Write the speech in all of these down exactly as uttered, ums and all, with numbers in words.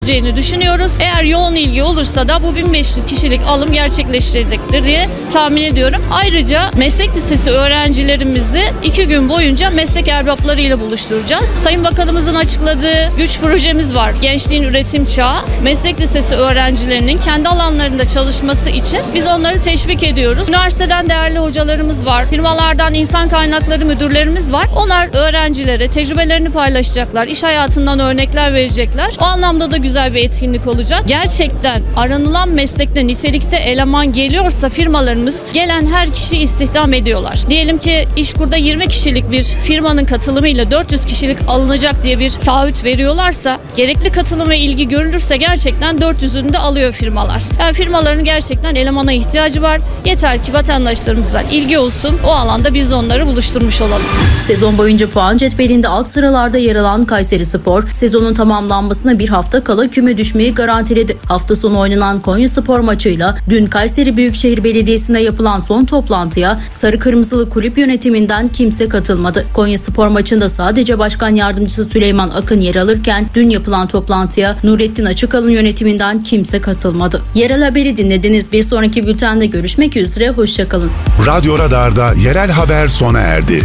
düşünüyoruz. Eğer yoğun ilgi olursa da bu bin beş yüz kişilik alım gerçekleştirecektir diye tahmin ediyorum. Ayrıca meslek lisesi öğrencilerimizi iki gün boyunca meslek erbapları ile buluşturacağız. Sayın Bakanımızın açıkladığı güç projemiz var. Gençliğin üretim çağı. Meslek lisesi öğrencilerinin kendi alanlarında çalışması için biz onları teşvik ediyoruz. Üniversiteden değerli hocalarımız var. Firmalardan insan kaynakları müdürlerimiz var. Onlar öğrencilere tecrübelerini paylaşacaklar. İş hayatından örnekler verecekler. O anlamda da güzel bir etkinlik olacak. Gerçekten aranılan meslekte, nitelikte eleman geliyorsa firmalarımız gelen her kişiyi istihdam ediyorlar. Diyelim ki İşkur'da yirmi kişilik bir firmanın katılımıyla dört yüz kişilik alınacak diye bir taahhüt veriyorlarsa, gerekli katılım ve ilgi görülürse gerçekten dört yüzünü de alıyor firmalar. Yani firmaların gerçekten elemana ihtiyacı var. Yeter ki vatandaşlarımızdan ilgi olsun. O alanda biz de onları buluşturmuş olalım. Sezon boyunca puan cetvelinde alt sıralarda yer alan Kayserispor, sezonun tamamlanmasına bir hafta kala küme düşmeyi garantiledi. Hafta sonu oynanan Konyaspor maçıyla dün Kayseri Büyükşehir Belediyesi'nde yapılan son toplantıya Sarı Kırmızılı kulüp yönetiminden kimse katılmadı. Konyaspor maçında sadece Başkan Yardımcısı Süleyman Akın yer alırken dün yapılan toplantıya Nurettin Açıkalın yönetiminden kimse katılmadı. Yerel haberi dinlediniz. Bir sonraki bültende görüşmek üzere. Hoşçakalın. Radyo Radar'da yerel haber sona erdi.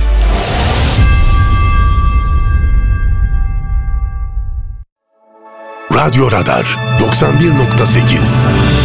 Radyo Radar doksan bir nokta sekiz